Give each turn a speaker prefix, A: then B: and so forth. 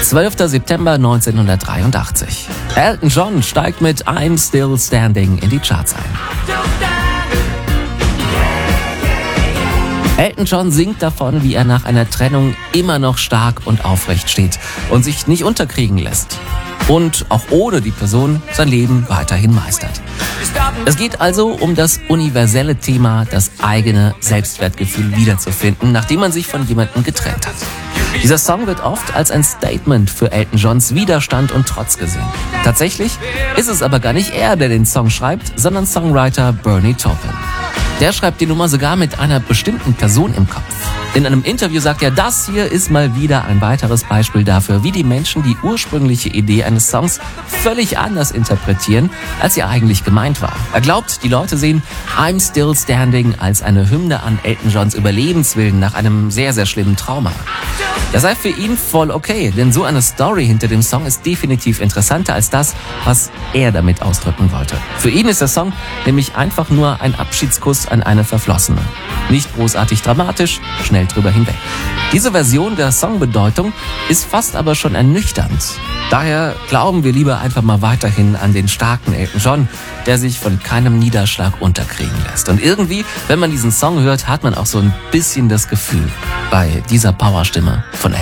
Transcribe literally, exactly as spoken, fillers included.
A: zwölfter September neunzehnhundertdreiundachtzig. Elton John steigt mit I'm Still Standing in die Charts ein. Elton John singt davon, wie er nach einer Trennung immer noch stark und aufrecht steht und sich nicht unterkriegen lässt. Und auch ohne die Person sein Leben weiterhin meistert. Es geht also um das universelle Thema, das eigene Selbstwertgefühl wiederzufinden, nachdem man sich von jemandem getrennt hat. Dieser Song wird oft als ein Statement für Elton Johns Widerstand und Trotz gesehen. Tatsächlich ist es aber gar nicht er, der den Song schreibt, sondern Songwriter Bernie Taupin. Der schreibt die Nummer sogar mit einer bestimmten Person im Kopf. In einem Interview sagt er, das hier ist mal wieder ein weiteres Beispiel dafür, wie die Menschen die ursprüngliche Idee eines Songs völlig anders interpretieren, als sie eigentlich gemeint war. Er glaubt, die Leute sehen I'm Still Standing als eine Hymne an Elton Johns Überlebenswillen nach einem sehr, sehr schlimmen Trauma. Das sei für ihn voll okay, denn so eine Story hinter dem Song ist definitiv interessanter als das, was er damit ausdrücken wollte. Für ihn ist der Song nämlich einfach nur ein Abschiedskuss an eine Verflossene. Nicht großartig dramatisch, schnell drüber hinweg. Diese Version der Songbedeutung ist fast aber schon ernüchternd. Daher glauben wir lieber einfach mal weiterhin an den starken Elton John, der sich von keinem Niederschlag unterkriegen lässt. Und irgendwie, wenn man diesen Song hört, hat man auch so ein bisschen das Gefühl bei dieser Powerstimme von Elton.